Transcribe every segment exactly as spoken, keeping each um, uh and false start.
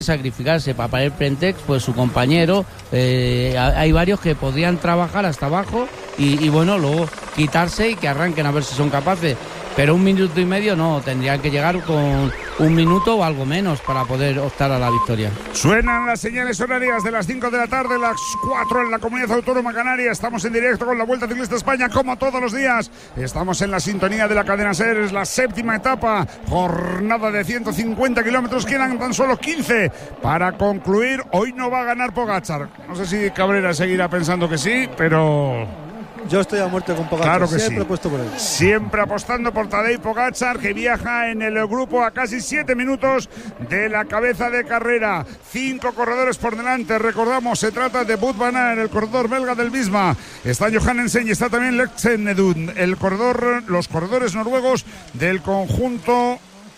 sacrificarse para parar el Prentex, pues su compañero, eh, hay varios que podrían trabajar hasta abajo y, y bueno, luego quitarse y que arranquen a ver si son capaces, pero un minuto y medio no, tendrían que llegar con un minuto o algo menos para poder optar a la victoria. Suenan las señales horarias de las cinco de la tarde, las cuatro en la Comunidad Autónoma Canaria. Estamos en directo con la Vuelta Ciclista España, como todos los días. Estamos en la sintonía de la cadena SER, es la séptima etapa, jornada de ciento cincuenta kilómetros, quedan tan solo quince para concluir. Hoy no va a ganar Pogačar. No sé si Cabrera seguirá pensando que sí, pero... Yo estoy a muerte con Pogačar, claro que siempre sí. he puesto por él. Siempre apostando por Tadej Pogačar, que viaja en el grupo a casi siete minutos de la cabeza de carrera. Cinco corredores por delante, recordamos, se trata de Wout van Aert, el corredor belga del Visma. Está Johannesen y está también Lexenedun, el corredor, los corredores noruegos del conjunto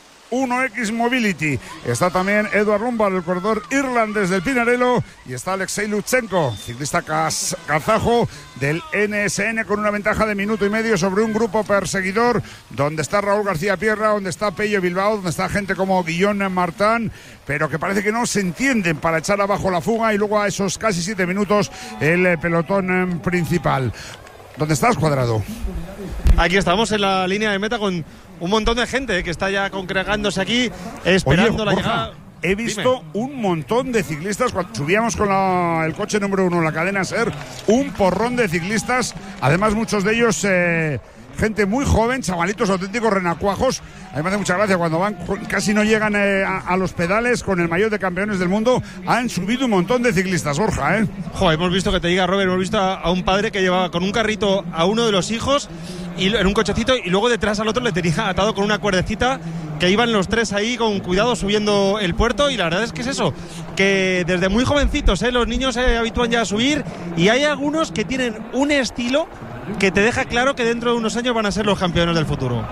uno equis Mobility. Está también Edvard Lombard, el corredor irlandés del Pinarello, y está Alexei Lutsenko, ciclista kaz- kazajo del N S N, con una ventaja de minuto y medio sobre un grupo perseguidor donde está Raúl García Pierra, donde está Pello Bilbao, donde está gente como Guillaume Martin, pero que parece que no se entienden para echar abajo la fuga, y luego a esos casi siete minutos el pelotón principal. ¿Dónde estás, Cuadrado? Aquí estamos en la línea de meta con un montón de gente que está ya congregándose aquí esperando Oye, la Borja, llegada. he visto Dime. un montón de ciclistas cuando subíamos con la, el coche número uno en la cadena SER, un porrón de ciclistas, además muchos de ellos eh, gente muy joven, chavalitos auténticos renacuajos. A mí me hace mucha gracia cuando van, casi no llegan eh, a, a los pedales con el maillot de campeones del mundo. Han subido un montón de ciclistas, Borja, ¿eh? Joder, hemos visto, que te diga Robert, hemos visto a, a un padre que llevaba con un carrito a uno de los hijos y en un cochecito, y luego detrás al otro le tenía atado con una cuerdecita, que iban los tres ahí con cuidado subiendo el puerto. Y la verdad es que es eso, que desde muy jovencitos, ¿eh? Los niños se habitúan ya a subir, y hay algunos que tienen un estilo que te deja claro que dentro de unos años van a ser los campeones del futuro.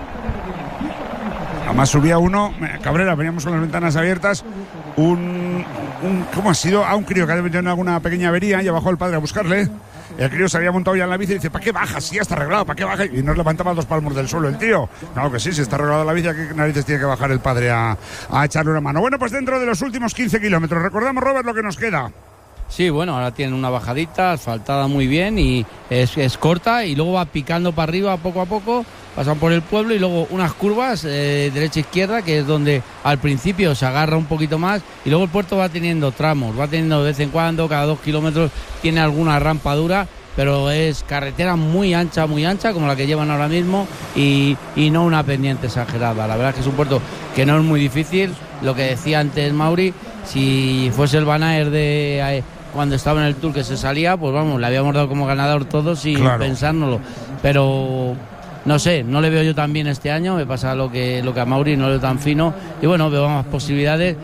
Además subía uno, Cabrera, veníamos con las ventanas abiertas, un, un ¿cómo ha sido? A un crío que ha tenido alguna pequeña avería, y bajó el padre a buscarle. El crío se había montado ya en la bici y dice: ¿para qué bajas? Si ya está arreglado, ¿para qué bajas? Y nos levantaba dos palmos del suelo el tío. Claro que sí, si está arreglado la bici, ¿a qué narices tiene que bajar el padre a, a echarle una mano? Bueno, pues dentro de los últimos quince kilómetros, recordamos, Robert, lo que nos queda. Sí, bueno, ahora tienen una bajadita asfaltada muy bien y es, es corta, y luego va picando para arriba poco a poco, pasan por el pueblo y luego unas curvas eh, derecha-izquierda, que es donde al principio se agarra un poquito más, y luego el puerto va teniendo tramos, va teniendo de vez en cuando, cada dos kilómetros tiene alguna rampa dura, pero es carretera muy ancha, muy ancha, como la que llevan ahora mismo, y, y no una pendiente exagerada. La verdad es que es un puerto que no es muy difícil. Lo que decía antes Mauri, si fuese el Van Aert de... Eh, cuando estaba en el Tour, que se salía, pues vamos, le habíamos dado como ganador todos sin claro. pensárnoslo, pero no sé, no le veo yo tan bien este año, me pasa lo que, lo que a Mauri, no lo veo tan fino, y bueno, veo más posibilidades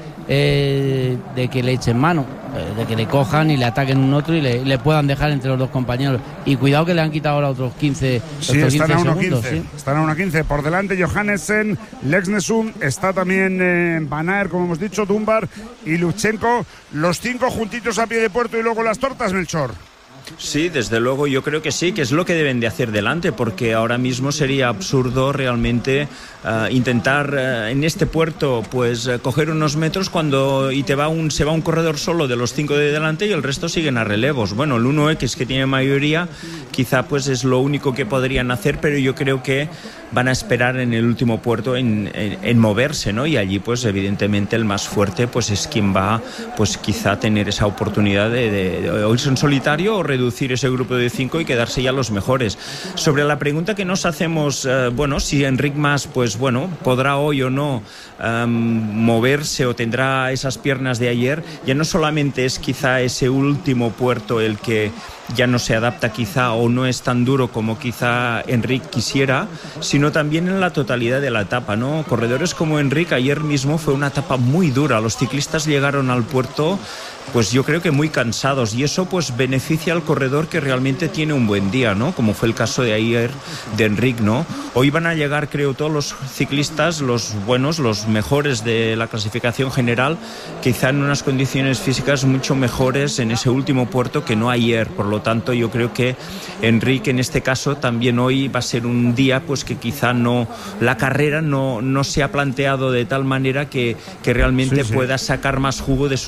eh, de que le echen mano, eh, de que le cojan y le ataquen un otro y le, le puedan dejar entre los dos compañeros, y cuidado que le han quitado ahora otros quince, sí, otros están quince a segundos. quince, ¿sí? Están a uno quince, por delante Johannesen, Lexnesund, está también eh, Van Aert, como hemos dicho, Dunbar y Lutsenko, los cinco juntitos a pie de puerto, y luego las tortas, Melchor. Sí, desde luego yo creo que sí, que es lo que deben de hacer delante, porque ahora mismo sería absurdo realmente uh, intentar uh, en este puerto pues uh, coger unos metros cuando y te va un se va un corredor solo de los cinco de delante y el resto siguen a relevos. Bueno, el uno equis, que tiene mayoría, quizá pues es lo único que podrían hacer, pero yo creo que van a esperar en el último puerto en, en, en moverse, ¿no? Y allí pues evidentemente el más fuerte pues es quien va pues quizá tener esa oportunidad de, de, de o irse en solitario o reducir ese grupo de cinco y quedarse ya los mejores. Sobre la pregunta que nos hacemos, uh, bueno, si Enric Mas pues bueno, podrá hoy o no um, moverse o tendrá esas piernas de ayer, ya no solamente es quizá ese último puerto el que ya no se adapta quizá o no es tan duro como quizá Enric quisiera, sino también en la totalidad de la etapa, ¿no? Corredores como Enric, ayer mismo fue una etapa muy dura, los ciclistas llegaron al puerto pues yo creo que muy cansados, y eso pues beneficia al corredor que realmente tiene un buen día, ¿no? Como fue el caso de ayer de Enric, ¿no? Hoy van a llegar, creo, todos los ciclistas, los buenos, los mejores de la clasificación general, quizá en unas condiciones físicas mucho mejores en ese último puerto que no ayer. Por lo tanto, yo creo que Enric en este caso también hoy va a ser un día pues que quizá no la carrera no, no se ha planteado de tal manera que, que realmente sí, sí. pueda sacar más jugo de su